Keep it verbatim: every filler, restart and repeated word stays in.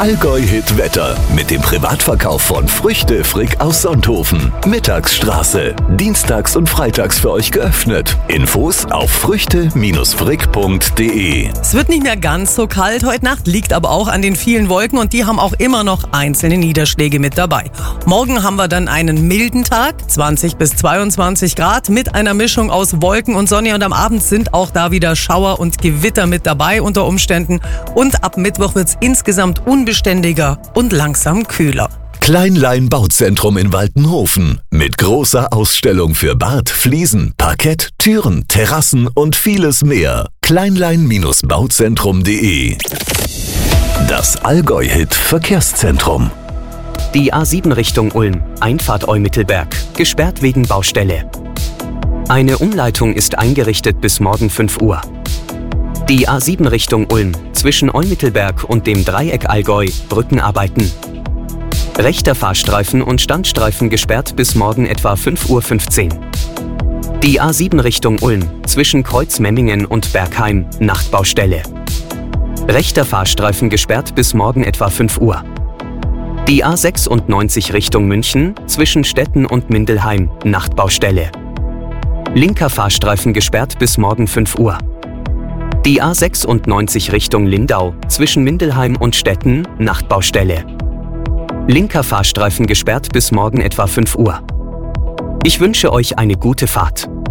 Allgäu-Hit Wetter mit dem Privatverkauf von Früchte Frick aus Sonthofen. Mittagsstraße. Dienstags und freitags für euch geöffnet. Infos auf früchte frick punkt de. Es wird nicht mehr ganz so kalt heute Nacht, liegt aber auch an den vielen Wolken und die haben auch immer noch einzelne Niederschläge mit dabei. Morgen haben wir dann einen milden Tag, zwanzig bis zweiundzwanzig Grad mit einer Mischung aus Wolken und Sonne und am Abend sind auch da wieder Schauer und Gewitter mit dabei unter Umständen und ab Mittwoch wird es insgesamt unbeständiger und langsam kühler. Kleinlein Bauzentrum in Waltenhofen mit großer Ausstellung für Bad, Fliesen, Parkett, Türen, Terrassen und vieles mehr. Kleinlein Bauzentrum punkt de. Das Allgäu-Hit Verkehrszentrum. Die A sieben Richtung Ulm, Einfahrt Eumittelberg, gesperrt wegen Baustelle. Eine Umleitung ist eingerichtet bis morgen fünf Uhr. Die A sieben Richtung Ulm, zwischen Eumittelberg und dem Dreieck Allgäu, Brückenarbeiten. Rechter Fahrstreifen und Standstreifen gesperrt bis morgen etwa fünf Uhr fünfzehn. Die A sieben Richtung Ulm, zwischen Kreuz Memmingen und Bergheim, Nachtbaustelle. Rechter Fahrstreifen gesperrt bis morgen etwa fünf Uhr. Die A sechsundneunzig Richtung München, zwischen Stetten und Mindelheim, Nachtbaustelle. Linker Fahrstreifen gesperrt bis morgen fünf Uhr. Die A sechsundneunzig Richtung Lindau, zwischen Mindelheim und Stetten, Nachtbaustelle. Linker Fahrstreifen gesperrt bis morgen etwa fünf Uhr. Ich wünsche euch eine gute Fahrt.